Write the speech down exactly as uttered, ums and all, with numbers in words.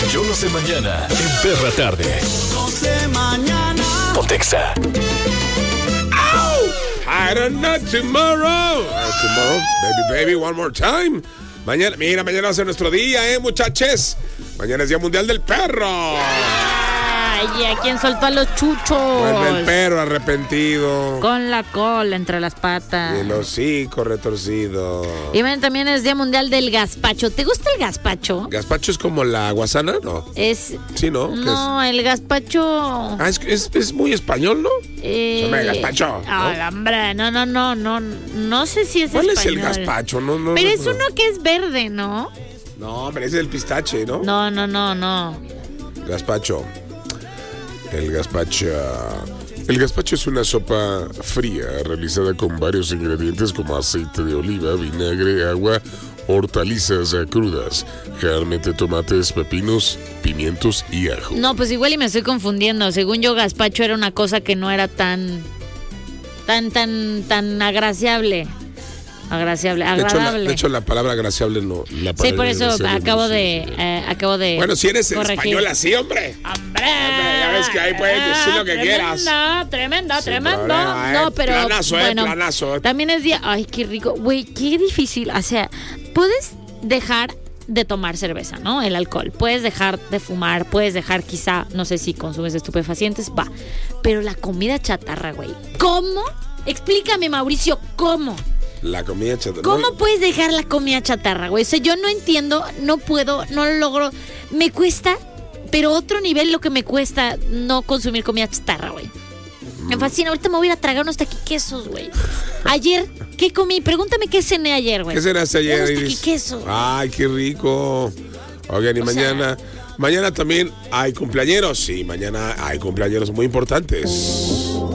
Yo no sé mañana en Perra Tarde. No sé mañana. Pontexa. I don't know tomorrow. Uh, tomorrow, baby, baby, one more time. Mañana, mira, mañana va a ser nuestro día, ¿eh, muchachos? Mañana es Día Mundial del Perro. Ay, ¿a quién soltó a los chuchos? Vuelve el perro arrepentido. Con la cola entre las patas. Y el hocico retorcido. Y bueno, también es Día Mundial del Gazpacho. ¿Te gusta el gazpacho? ¿Gazpacho es como la guasana? No. Es... Sí, ¿no? ¿Qué No, el gazpacho... Ah, es, es, es muy español, ¿no? Eh... Se llama gazpacho, ¿no? Ah, hombre, no, no, no, no. No sé si es ¿Cuál español. es el gazpacho? No, no, Pero no, es no. uno que es verde, ¿no? No, hombre, ese es el pistache, ¿no? No, no, no, no. Gazpacho. El gazpacho. El gazpacho es una sopa fría realizada con varios ingredientes como aceite de oliva, vinagre, agua, hortalizas crudas, generalmente tomates, pepinos, pimientos y ajo. No, pues igual y me estoy confundiendo. Según yo, gazpacho era una cosa que no era tan... Tan, tan, tan agraciable. Agraciable, De hecho, la, agradable. de hecho, la palabra agraciable no. La Sí, por eso agraciable acabo no de, existe. eh, acabo de Bueno, si eres corregir. español así, hombre. ¡Hombre! Ya ves que ahí puedes decir lo que tremenda, quieras. Tremenda, Sin tremenda. problema, No, eh. pero Planazo, eh, bueno, planazo. también es día... Ay, qué rico. Güey, qué difícil. O sea, puedes dejar de tomar cerveza, ¿no? El alcohol. Puedes dejar de fumar, puedes dejar quizá, no sé si consumes estupefacientes, va. Pero la comida chatarra, güey. ¿Cómo? Explícame, Mauricio, ¿cómo? La comida chatarra. ¿Cómo puedes dejar la comida chatarra, güey? O sea, yo no entiendo, no puedo, no lo logro. Me cuesta, pero otro nivel lo que me cuesta no consumir comida chatarra, güey. Me fascina. Ahorita me voy a ir a tragar unos taquiquesos, güey. Ayer, ¿qué comí? Pregúntame qué cené ayer, güey. ¿Qué cenaste ayer, Unos Iris? taquiquesos. Ay, qué rico. Oigan, y O mañana... Mañana también hay cumpleañeros. Sí, mañana hay cumpleañeros muy importantes.